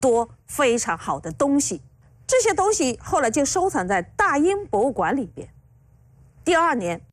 多非常好的东西。这些东西后来就收藏在大英博物馆里边。第二年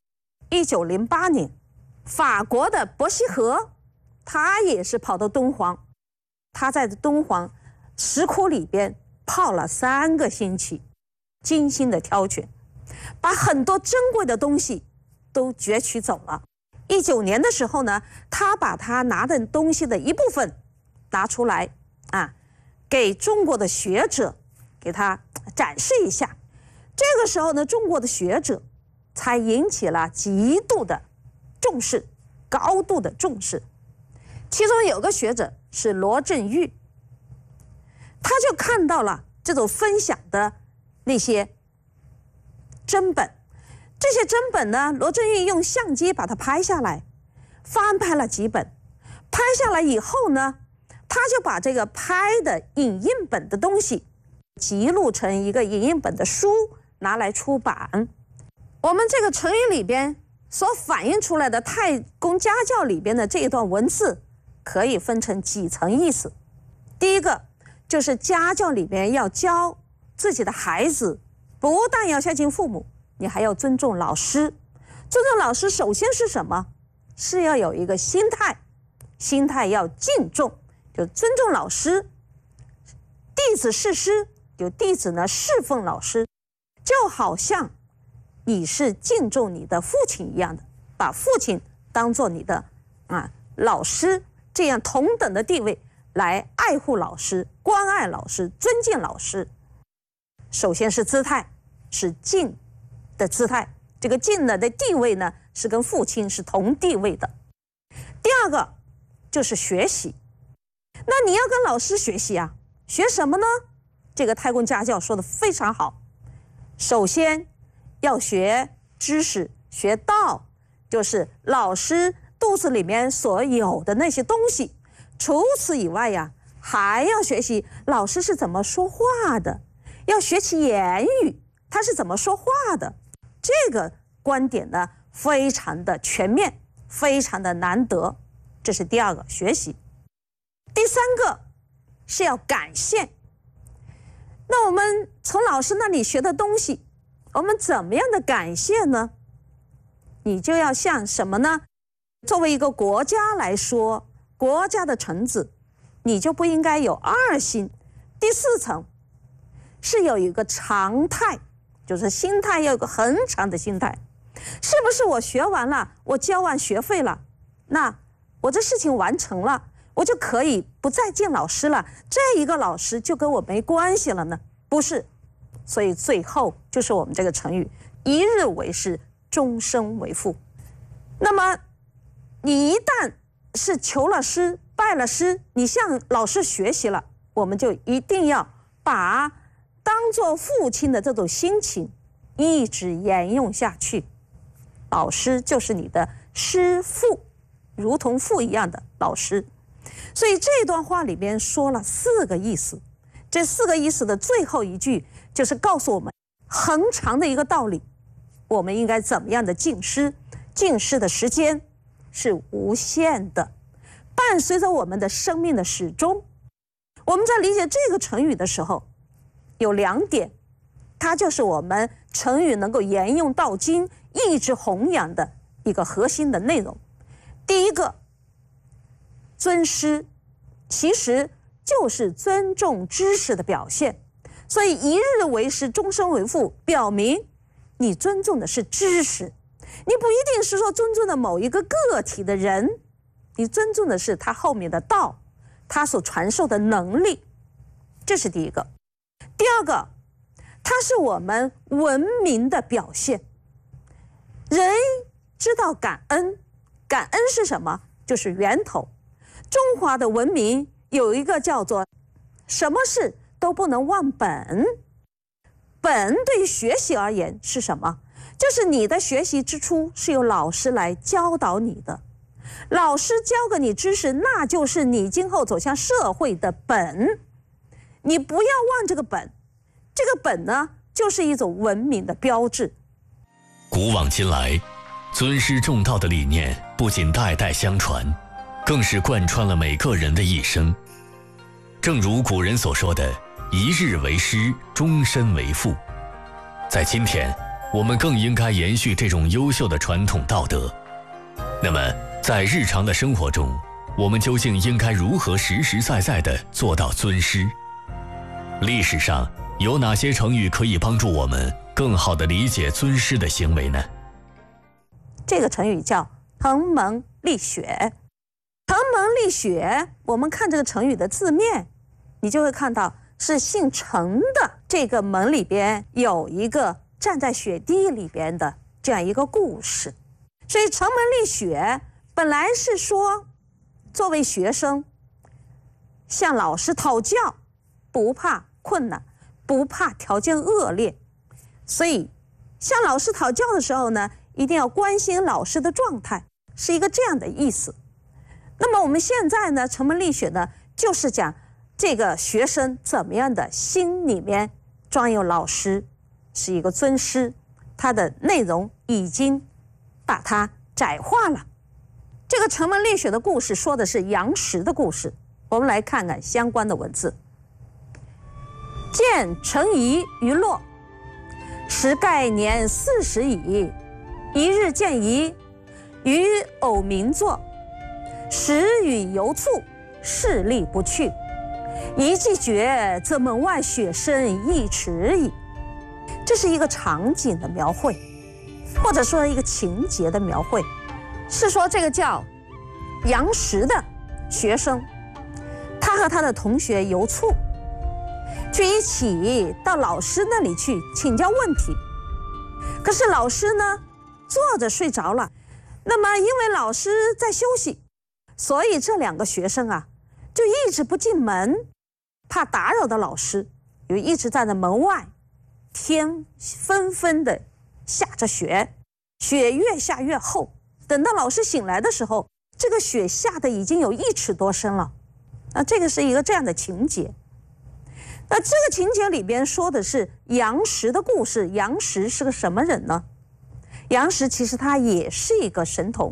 ，1908年，法国的伯希和，他也是跑到敦煌，他在敦煌石窟里边泡了3个星期，精心的挑选，把很多珍贵的东西都攫取走了。19年的时候呢，他把他拿的东西的一部分拿出来给中国的学者给他展示一下。这个时候呢，中国的学者才引起了极度的重视，高度的重视。其中有个学者是罗振玉，他就看到了这种分享的那些珍本。这些珍本呢，罗振玉用相机把它拍下来，翻拍了几本。拍下来以后呢，他就把这个拍的影印本的东西记录成一个影印本的书，拿来出版。我们这个成语里边所反映出来的太公家教里边的这一段文字，可以分成几层意思。第一个就是家教里边要教自己的孩子，不但要孝敬父母，你还要尊重老师。尊重老师首先是什么？是要有一个心态，心态要敬重，就尊重老师。弟子侍师，有弟子呢侍奉老师，就好像你是敬重你的父亲一样的，把父亲当做你的老师，这样同等的地位来爱护老师、关爱老师、尊敬老师。首先是姿态，是敬的姿态，这个敬的地位呢是跟父亲是同地位的。第二个就是学习，那你要跟老师学习啊，学什么呢？这个太公家教说的非常好，首先要学知识，学道，就是老师肚子里面所有的那些东西。除此以外呀，还要学习老师是怎么说话的，要学其言语，他是怎么说话的。这个观点呢，非常的全面，非常的难得。这是第二个，学习。第三个是要感谢。那我们从老师那里学的东西，我们怎么样的感谢呢？你就要像什么呢？作为一个国家来说，国家的臣子，你就不应该有二心。第四层是有一个常态，就是心态要有个很长的心态。是不是我学完了，我交完学费了，那我这事情完成了，我就可以不再见老师了，这一个老师就跟我没关系了呢？不是。所以最后就是我们这个成语，一日为师，终身为父。那么你一旦是求了师，拜了师，你向老师学习了，我们就一定要把当做父亲的这种心情一直沿用下去。老师就是你的师父，如同父一样的老师。所以这段话里边说了4个意思，这4个意思的最后一句就是告诉我们很长的一个道理，我们应该怎么样的敬师。敬师的时间是无限的，伴随着我们的生命的始终。我们在理解这个成语的时候，有2点，它就是我们成语能够沿用到今，一直弘扬的一个核心的内容。第一个，尊师，其实就是尊重知识的表现。所以一日为师，终身为父，表明你尊重的是知识，你不一定是说尊重的某一个个体的人，你尊重的是他后面的道，他所传授的能力。这是第一个。第二个，它是我们文明的表现。人知道感恩，感恩是什么？就是源头。中华的文明有一个叫做什么事都不能忘本。本对于学习而言是什么？就是你的学习之初是由老师来教导你的，老师教给你知识，那就是你今后走向社会的本。你不要忘这个本，这个本呢，就是一种文明的标志。 古往今来，尊师重道的理念不仅代代相传，更是贯穿了每个人的一生。 正如古人所说的“一日为师，终身为父”。在今天，我们更应该延续这种优秀的传统道德。那么，在日常的生活中，我们究竟应该如何实实在在地做到尊师？历史上有哪些成语可以帮助我们更好地理解尊师的行为呢？ 这个成语叫腾门立雪。腾门立雪，我们看这个成语的字面，你就会看到是姓程的这个门里边有一个站在雪地里边的这样一个故事。所以城门立雪本来是说，作为学生向老师讨教，不怕困难，不怕条件恶劣，所以向老师讨教的时候呢，一定要关心老师的状态，是一个这样的意思。那么我们现在呢，城门立雪呢，就是讲这个学生怎么样的心里面装有老师，是一个尊师，它的内容已经把它窄化了。这个城门立雪的故事说的是杨时的故事，我们来看看相关的文字。见程颐于洛，时盖年40矣。一日见颐，与偶名坐，时与犹促，事力不去。颐既绝，则门外雪深1尺矣。这是一个场景的描绘，或者说一个情节的描绘，是说这个叫杨时的学生，他和他的同学犹促去一起到老师那里去请教问题。可是老师呢，坐着睡着了。那么因为老师在休息，所以这2个学生啊，就一直不进门，怕打扰到老师，就一直站在门外。天纷纷的下着雪，雪越下越厚。等到老师醒来的时候，这个雪下的已经有1尺多深了。这个是一个这样的情节。那这个情节里边说的是杨时的故事。杨时是个什么人呢？杨时其实他也是一个神童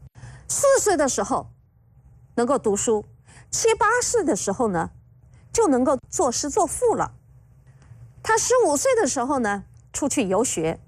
，4岁的时候能够读书，7、8岁的时候呢就能够作诗作赋了。他15岁的时候呢出去游学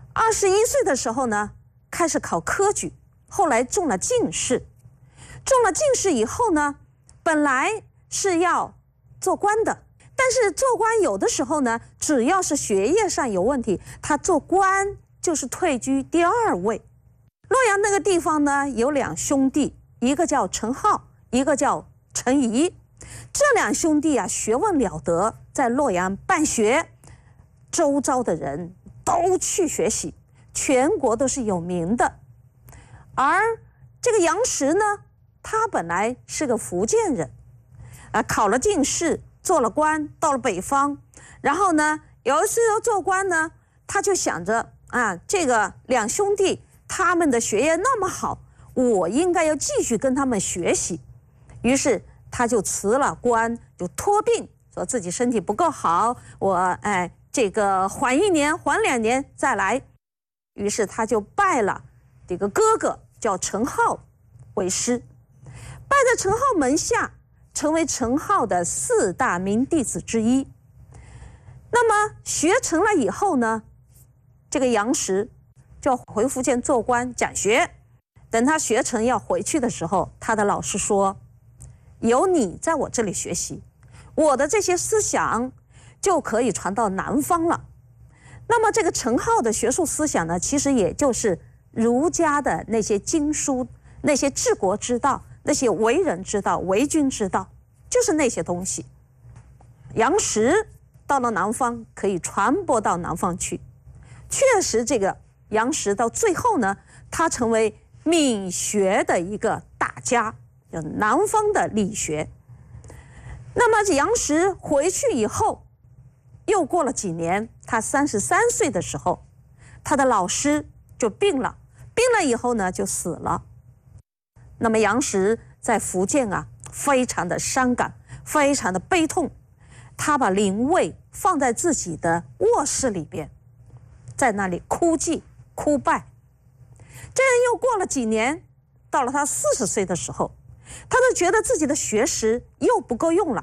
，21岁的时候呢开始考科举，后来中了进士。中了进士以后呢，本来是要做官的，但是做官有的时候呢，只要是学业上有问题，他做官就是退居第2位。洛阳那个地方呢，有2兄弟，一个叫程颢，一个叫程颐。这2兄弟啊，学问了得，在洛阳办学，周遭的人都去学习，全国都是有名的。而这个杨时呢，他本来是个福建人，考了进士，做了官，到了北方。然后呢，有一次要做官呢，他就想着这个2兄弟他们的学业那么好，我应该要继续跟他们学习。于是他就辞了官，就托病，说自己身体不够好，我这个缓1年，缓2年再来。于是他就拜了这个哥哥叫程颢为师，拜在程颢门下，成为程颢的4大名弟子之一。那么学成了以后呢，这个杨时就要回福建做官讲学。等他学成要回去的时候，他的老师说，有你在我这里学习，我的这些思想就可以传到南方了。那么这个程颢的学术思想呢，其实也就是儒家的那些经书，那些治国之道，那些为人之道，为君之道，就是那些东西。杨时到了南方，可以传播到南方去。确实这个杨时到最后呢，他成为闽学的一个大家，就南方的理学。那么杨时回去以后，又过了几年，他33岁的时候，他的老师就病了，病了以后呢就死了。那么杨时在福建非常的伤感，非常的悲痛，他把灵位放在自己的卧室里边，在那里哭泣哭拜。这样又过了几年，到了他40岁的时候，他就觉得自己的学识又不够用了，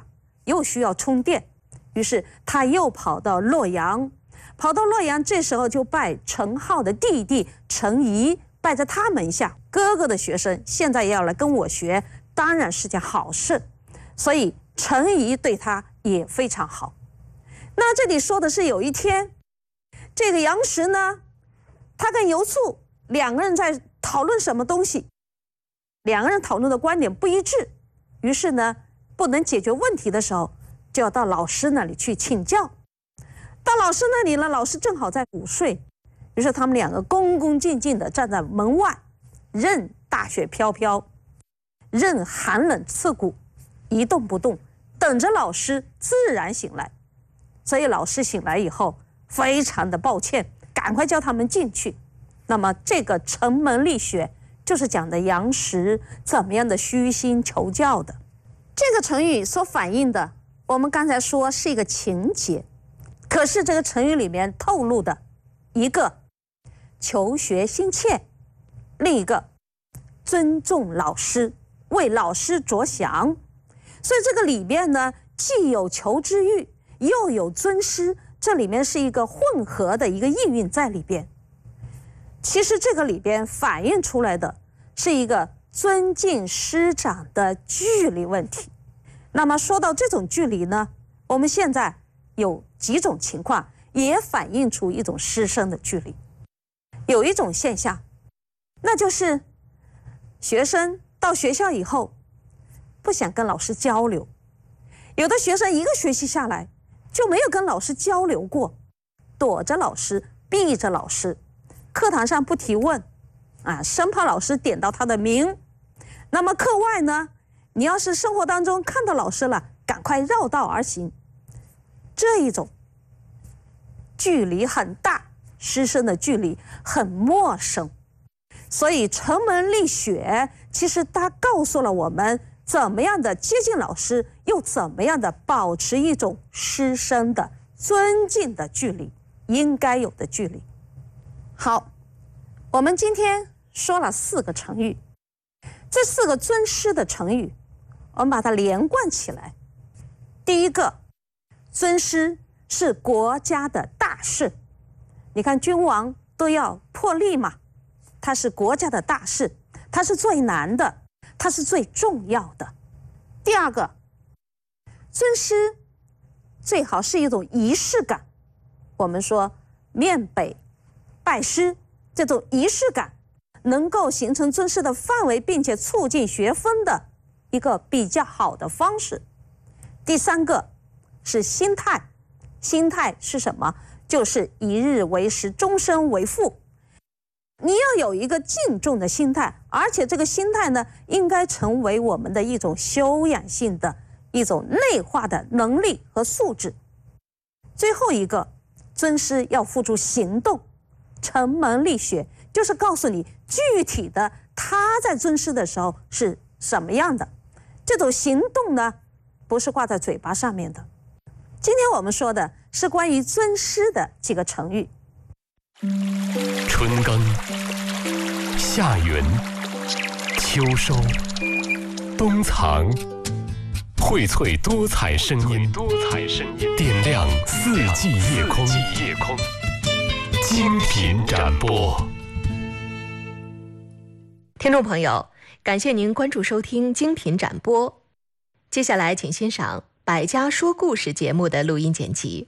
又需要充电，于是他又跑到洛阳。这时候就拜陈浩的弟弟陈颐，拜在他门下。哥哥的学生现在也要来跟我学，当然是件好事。所以陈颐对他也非常好。那这里说的是有一天，这个杨时呢，他跟游卒两个人在讨论什么东西，两个人讨论的观点不一致，于是呢，不能解决问题的时候，就要到老师那里去请教。到老师那里了，老师正好在午睡，于是他们两个恭恭敬敬地站在门外，任大雪飘飘，任寒冷刺骨，一动不动，等着老师自然醒来。所以老师醒来以后，非常的抱歉，赶快叫他们进去。那么这个城门立雪就是讲的杨时怎么样的虚心求教的。这个成语所反映的，我们刚才说是一个情节，可是这个成语里面透露的一个求学心切，另一个尊重老师，为老师着想。所以这个里边呢，既有求知欲，又有尊师，这里面是一个混合的一个意蕴在里边。其实这个里边反映出来的是一个尊敬师长的距离问题。那么说到这种距离呢，我们现在有几种情况也反映出一种师生的距离。有一种现象，那就是学生到学校以后不想跟老师交流，有的学生一个学期下来就没有跟老师交流过，躲着老师，避着老师，课堂上不提问生怕老师点到他的名。那么课外呢，你要是生活当中看到老师了，赶快绕道而行。这一种距离很大，师生的距离很陌生。所以城门立雪其实它告诉了我们怎么样的接近老师，又怎么样的保持一种师生的尊敬的距离，应该有的距离。好，我们今天说了4个成语，这4个尊师的成语，我们把它连贯起来。第一个，尊师是国家的大事，你看君王都要破例嘛，它是国家的大事，它是最难的，它是最重要的。第二个，尊师最好是一种仪式感。我们说面北拜师，这种仪式感能够形成尊师的范围，并且促进学风的一个比较好的方式。第三个是心态，心态是什么？就是一日为师，终身为父。你要有一个敬重的心态，而且这个心态呢，应该成为我们的一种修养性的一种内化的能力和素质。最后一个，尊师要付诸行动，城门立雪就是告诉你具体的他在尊师的时候是什么样的。这种行动呢，不是挂在嘴巴上面的。今天我们说的是关于尊师的几个成语。 春耕、夏耘、秋收、冬藏，荟萃多彩声音，点亮四季夜空，精品展播。 听众朋友，感谢您关注收听精品展播。接下来请欣赏《百家说故事》节目的录音剪辑。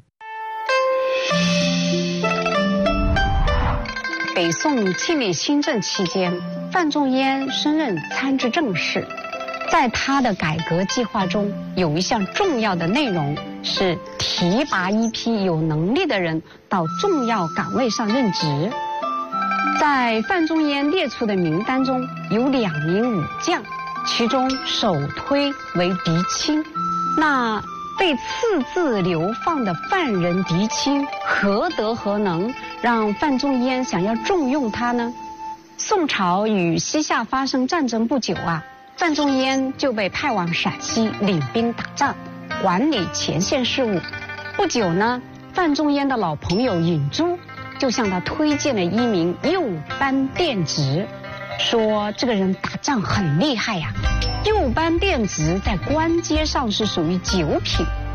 北宋庆历新政期间，范仲淹升任参知政事。在他的改革计划中，有一项重要的内容是提拔一批有能力的人到重要岗位上任职。在范仲淹列出的名单中有2名武将，其中首推为狄青。那被赐字流放的犯人狄青何德何能，让范仲淹想要重用他呢？宋朝与西夏发生战争不久范仲淹就被派往陕西领兵打仗，管理前线事务。不久呢，范仲淹的老朋友尹洙就向他推荐了一名右班殿直，说这个人打仗很厉害呀。 釉斑电子在官阶上是属于9品。